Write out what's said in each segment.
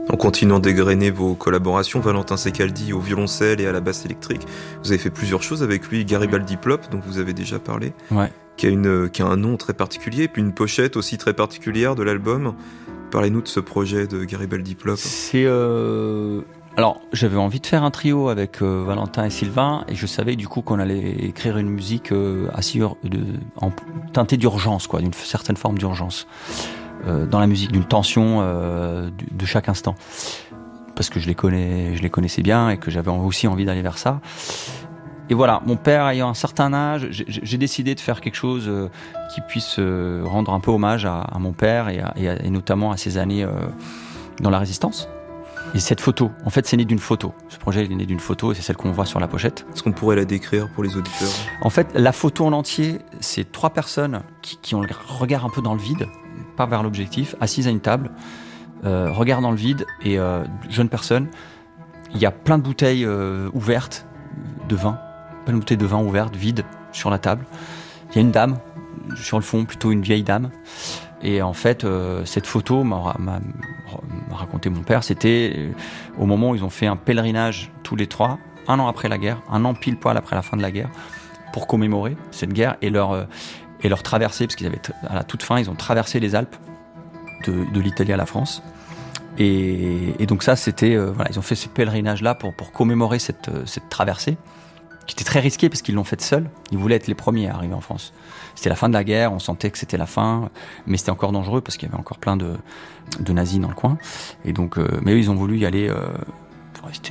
En continuant d'égrener vos collaborations, Valentin Ceccaldi au violoncelle et à la basse électrique, vous avez fait plusieurs choses avec lui. Garibaldi Plop, dont vous avez déjà parlé, qui a un nom très particulier, puis une pochette aussi très particulière de l'album. Parlez-nous de ce projet de Garibaldi Plop. Alors, j'avais envie de faire un trio avec Valentin et Sylvain, et je savais du coup qu'on allait écrire une musique assez teintée d'urgence, quoi, d'une certaine forme d'urgence dans la musique, d'une tension de chaque instant, parce que je les connaissais bien et que j'avais aussi envie d'aller vers ça. Et voilà, mon père ayant un certain âge, j'ai décidé de faire quelque chose qui puisse rendre un peu hommage à mon père et notamment à ses années dans la Résistance. Et cette photo, en fait, c'est né d'une photo. Ce projet est né d'une photo et c'est celle qu'on voit sur la pochette. Est-ce qu'on pourrait la décrire pour les auditeurs ? En fait, la photo en entier, c'est 3 personnes qui ont le regard un peu dans le vide, pas vers l'objectif, assises à une table, regard dans le vide et jeune personne. Il y a plein de bouteilles ouvertes de vin, plein de bouteilles de vin ouvertes, vides, sur la table. Il y a une dame, sur le fond, plutôt une vieille dame. Et en fait, cette photo m'a raconté mon père, c'était au moment où ils ont fait un pèlerinage tous les 3, 1 an après la guerre, 1 an pile poil après la fin de la guerre, pour commémorer cette guerre et leur traversée, parce qu'ils avaient à la toute fin, ils ont traversé les Alpes de l'Italie à la France. Et donc ça, c'était ils ont fait ce pèlerinage-là pour commémorer cette traversée, qui était très risquée parce qu'ils l'ont faite seuls. Ils voulaient être les premiers à arriver en France. C'était la fin de la guerre, on sentait que c'était la fin, mais c'était encore dangereux parce qu'il y avait encore plein de nazis dans le coin. Et donc, mais eux, ils ont voulu y aller pour rester.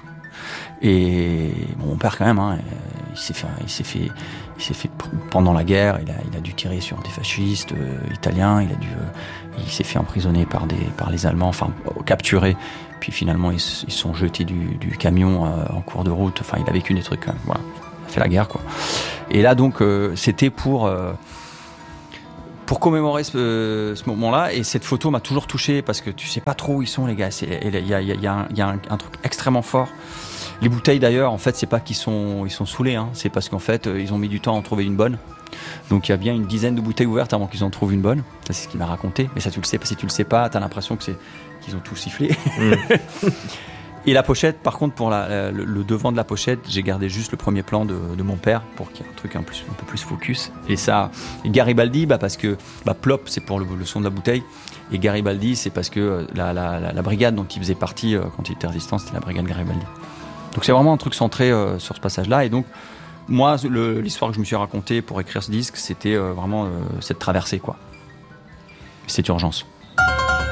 Et bon, mon père, quand même, il s'est fait pendant la guerre, il a dû tirer sur des fascistes italiens, il s'est fait emprisonner par les Allemands, enfin capturé. Puis finalement, ils se sont jetés du camion en cours de route. Enfin, il a vécu des trucs quand même. Voilà, il a fait la guerre, quoi. Et là, donc, c'était pour commémorer ce moment-là. Et cette photo m'a toujours touché parce que tu sais pas trop où ils sont, les gars. Il y a un truc extrêmement fort. Les bouteilles, d'ailleurs, en fait, c'est pas qu'ils sont saoulés, hein. C'est parce qu'en fait, ils ont mis du temps à en trouver une bonne. Donc, il y a bien une dizaine de bouteilles ouvertes avant qu'ils en trouvent une bonne. Ça, c'est ce qu'il m'a raconté. Mais ça, tu le sais pas. Si tu le sais pas, t'as l'impression qu'ils ont tout sifflé. Et la pochette, par contre, pour le devant de la pochette, j'ai gardé juste le premier plan de mon père pour qu'il y ait un truc un peu plus focus. Et ça, et Garibaldi, parce que Plop, c'est pour le son de la bouteille. Et Garibaldi, c'est parce que la brigade dont il faisait partie quand il était résistant, c'était la brigade Garibaldi. Donc c'est vraiment un truc centré sur ce passage-là. Et donc, moi, l'histoire que je me suis racontée pour écrire ce disque, c'était vraiment cette traversée, quoi. Cette urgence.